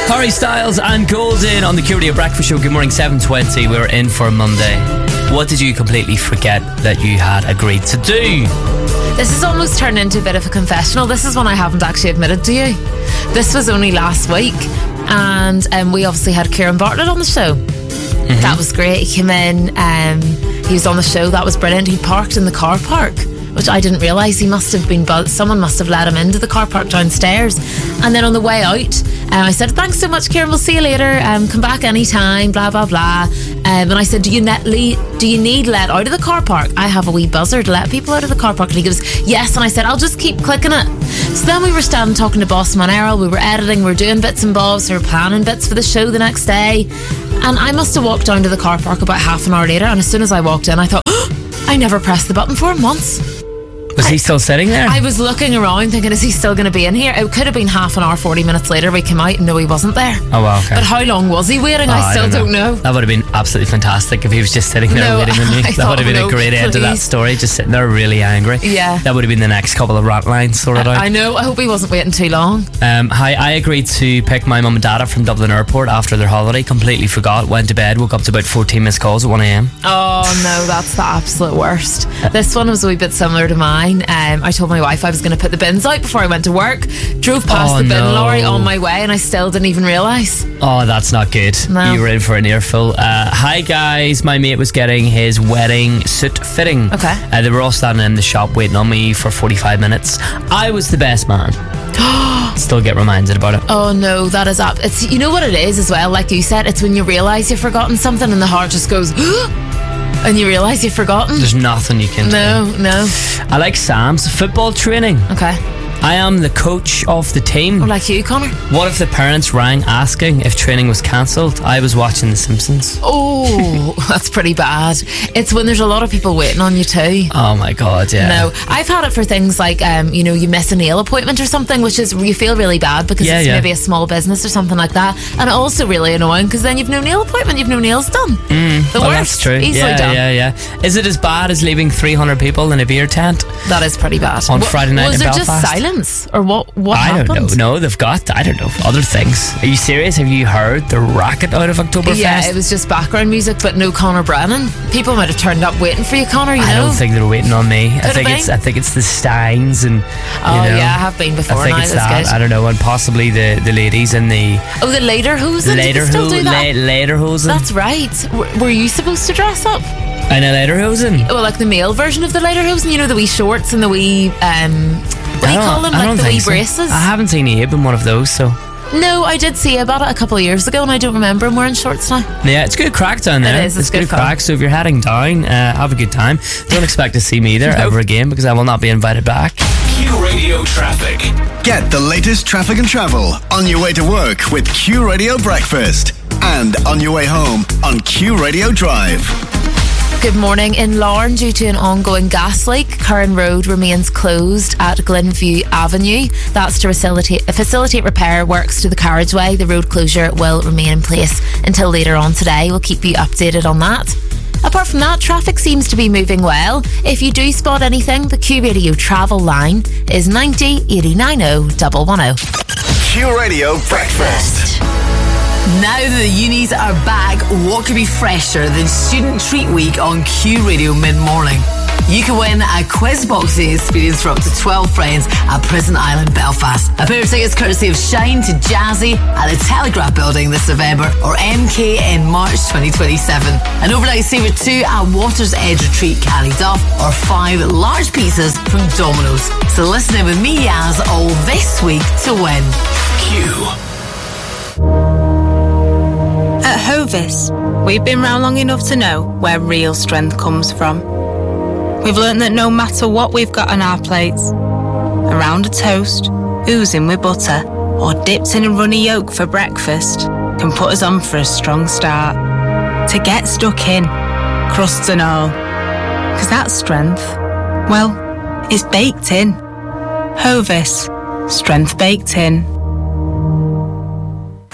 Harry Styles and Golden on the Q Radio Breakfast Show. Good morning, 7:20. We're in for Monday. What did you completely forget that you had agreed to do? This has almost turned into a bit of a confessional. This is one I haven't actually admitted to you. This was only last week, and we obviously had Kieran Bartlett on the show. Mm-hmm. That was great. He came in, he was on the show. That was brilliant. He parked in the car park, which I didn't realise. He must have been, someone must have let him into the car park downstairs. And then on the way out, I said, thanks so much, Kieran, we'll see you later, come back anytime, blah blah blah. And I said, do you need let out of the car park? I have a wee buzzer to let people out of the car park. And he goes, yes. And I said, I'll just keep clicking it. So then we were standing talking to Bossman Errol. We were editing, we were doing bits and bobs, we were planning bits for the show the next day. And I must have walked down to the car park about half an hour later, and as soon as I walked in, I thought, I never pressed the button for him once. Was he still sitting there? I was looking around thinking, is he still going to be in here? It could have been half an hour, 40 minutes later we came out and no, he wasn't there. Oh, wow, okay. But how long was he waiting? I still don't know. That would have been absolutely fantastic if he was just sitting there waiting with me. That would have been a great end to that story, just sitting there really angry. Yeah. That would have been the next couple of rant lines sorted out. I know, I hope he wasn't waiting too long. Hi, I agreed to pick my mum and dad up from Dublin Airport after their holiday. Completely forgot, went to bed, woke up to about 14 missed calls at 1am. Oh no, that's the absolute worst. This one was a wee bit similar to mine. I told my wife I was going to put the bins out before I went to work, drove past the bin lorry on my way, and I still didn't even realise. Oh, that's not good. No. You were in for an earful. Hi guys, my mate was getting his wedding suit fitting. Okay. They were all standing in the shop waiting on me for 45 minutes. I was the best man. Still get reminded about it. Oh no, that is up. It's, you know what it is as well, like you said, it's when you realise you've forgotten something and the heart just goes and you realise you've forgotten. There's nothing you can do. No. I like Sam's football training. Okay. I am the coach of the team. Oh, like you, Connor? What if the parents rang asking if training was cancelled? I was watching The Simpsons. Oh, that's pretty bad. It's when there's a lot of people waiting on you too. Oh my God, yeah. No, I've had it for things like, you miss a nail appointment or something, which is, you feel really bad because it's maybe a small business or something like that. And also really annoying because then you've no nail appointment, you've no nails done. The worst. That's true. Easily done. Yeah. Is it as bad as leaving 300 people in a beer tent? That is pretty bad. On Friday night in Belfast? Was there just silence? Or what happened? I don't know. No, they've got, I don't know, other things. Are you serious? Have you heard the racket out of Oktoberfest? Yeah, it was just background music, but no Conor Brennan. People might have turned up waiting for you, Connor. I don't think they're waiting on me. I think it's the Steins and. I have been before. I think it's that. Good. I don't know, and possibly the ladies in the. Oh, the Lederhosen. Lederhosen. That's right. Were you supposed to dress up? In a Lederhosen? Well, like the male version of the Lederhosen, you know, the wee shorts and the wee what do you call them? Like the wee braces? I haven't seen Abe in one of those, so. No, I did see about it a couple of years ago and I don't remember him wearing shorts now. Yeah, it's good crack down there. It is, it's good crack. So if you're heading down, have a good time. Don't expect to see me there ever again because I will not be invited back. Q Radio Traffic. Get the latest traffic and travel on your way to work with Q Radio Breakfast and on your way home on Q Radio Drive. Good morning. In Larne, due to an ongoing gas leak, Curran Road remains closed at Glenview Avenue. That's to facilitate repair works to the carriageway. The road closure will remain in place until later on today. We'll keep you updated on that. Apart from that, traffic seems to be moving well. If you do spot anything, the Q Radio travel line is 90 89 0 110. Q Radio Breakfast. Now that the unis are back, what could be fresher than Student Treat Week on Q Radio mid-morning? You can win a quiz boxing experience for up to 12 friends at Prison Island, Belfast. A pair of tickets courtesy of Shine to Jazzy at the Telegraph Building this November or MK in March 2027. An overnight stay for 2 at Water's Edge Retreat, Cannyduff, or 5 large pizzas from Domino's. So listen in with me, Yaz, all this week to win. Q. At Hovis, we've been round long enough to know where real strength comes from. We've learnt that no matter what we've got on our plates, around a toast, oozing with butter, or dipped in a runny yolk for breakfast, can put us on for a strong start. To get stuck in, crusts and all. 'Cause that strength, well, it's baked in. Hovis, strength baked in.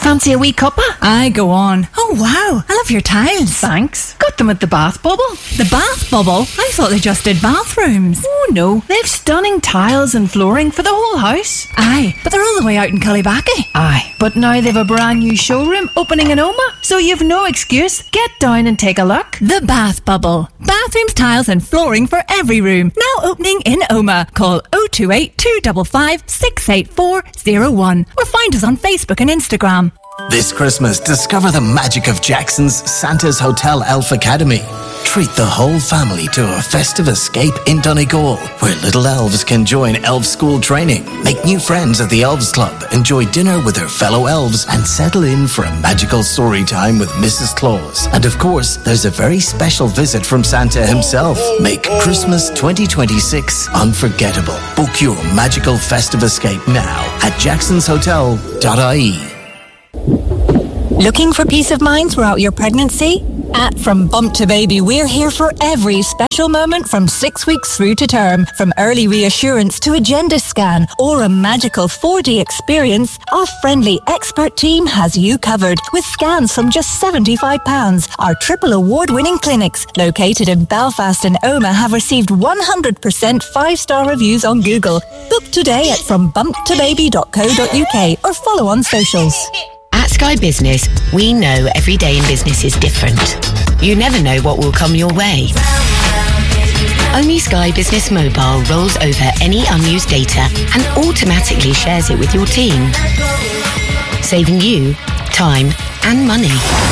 Fancy a wee cuppa? Aye, go on. Oh, wow. I love your tiles. Thanks. Got them at the Bath Bubble. The Bath Bubble? I thought they just did bathrooms. Oh, no. They've stunning tiles and flooring for the whole house. Aye, but they're all the way out in Cullybackey. Aye, but now they've a brand new showroom opening in Oma, so you've no excuse. Get down and take a look. The Bath Bubble. Bathrooms, tiles and flooring for every room. Now opening in Oma. Call 028 255 68401 or find us on Facebook and Instagram. This Christmas, discover the magic of Jackson's Santa's Hotel Elf Academy. Treat the whole family to a festive escape in Donegal, where little elves can join elf school training, make new friends at the Elves Club, enjoy dinner with their fellow elves, and settle in for a magical story time with Mrs. Claus. And of course, there's a very special visit from Santa himself. Make Christmas 2026 unforgettable. Book your magical festive escape now at jacksonshotel.ie. Looking for peace of mind throughout your pregnancy? At From Bump to Baby, we're here for every special moment from 6 weeks through to term. From early reassurance to a gender scan or a magical 4D experience, our friendly expert team has you covered with scans from just £75. Our triple award-winning clinics, located in Belfast and Oma, have received 100% 5-star reviews on Google. Book today at frombumptobaby.co.uk or follow on socials. At Sky Business, we know every day in business is different. You never know what will come your way. Only Sky Business Mobile rolls over any unused data and automatically shares it with your team, saving you time and money.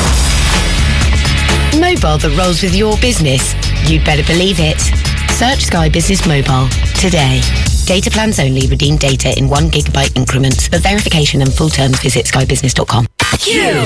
Mobile that rolls with your business. You'd better believe it. Search Sky Business Mobile today. Data plans only. Redeem data in 1 GB increments. For verification and full terms, visit skybusiness.com.